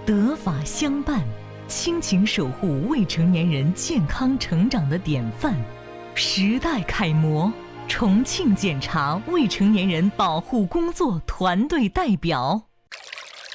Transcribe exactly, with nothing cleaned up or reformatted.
德法相伴，亲情守护未成年人健康成长的典范，时代楷模，重庆检察未成年人保护工作团队代表。